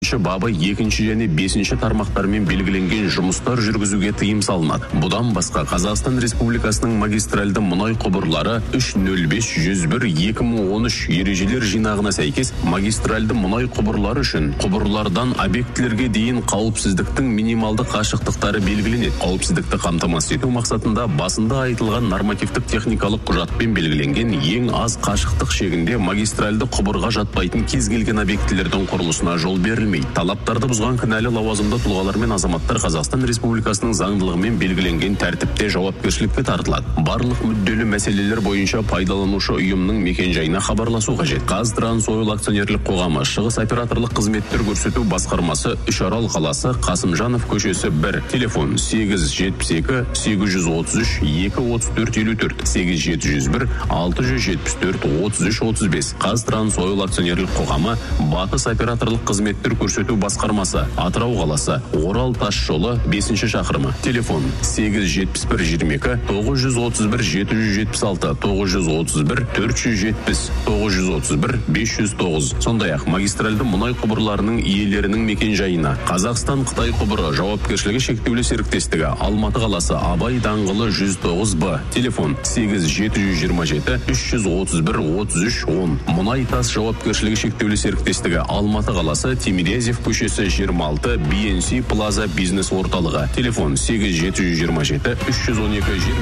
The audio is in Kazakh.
11 бабы 2 және 5 тармақтармен белгіленген жұмыстар жүргізуге тыйым салынады. Бұдан басқа Қазақстан Республикасының магистральды мұнай құбырлары 305-101-2013 ережелер жинағына сәйкес магистральды мұнай құбырлары үшін құбырлардан объектілерге дейін қауіпсіздіктің минималды қашықтықтары белгіленеді. Қауіпсіздікті қамтамасыз ету мақсатында басында айтылған нормативтік техникалық құжатпен белгіленген ең аз қашықтық шегінде магистральды құбырға жатпайтын кез келген объектілердің құрылысына жол берілмейді. Талаптарды бұзған кінәлі лауазымды тұлғалар мен азаматтар Қазақстан Республикасының заңдылығымен белгіленген тәртіпте жауапкершілікке тартылады. Барлық мүдделі мәселелер бойынша пайдаланушы ұйымның мекенжайына хабарласу қажет. Қазтрансойл акционерлік қоғамы, Шығыс операторлық қызметтер көрсету басқармасы, Үшарал қаласы, Қасымжанов көшесі 1, телефон 872-833-23454, 8701-674-3335. Қазтрансойл акционерлік қоғамы, Батыс операторлық қызметтер көрсету басқармасы, Атырау қаласы, Орал тас жолы 5 шақырымы, телефон 871-22-931-776, 931-470, 931-509. Сондай-ақ магистральды мұнай құбырларының иелерінің мекенжайына Қазақстан Қытай құбыры жауапкершілігі шектеулі серіктестігі, Алматы қаласы, Абай даңғылы 109-Б, телефон 8727-331-3310. Мұнай тас жауапкершілігі шектеулі серіктестігі, Алматы қаласы, Тимирязев көшесі 26, BNC Плаза бизнес орталығы, телефон 8727-312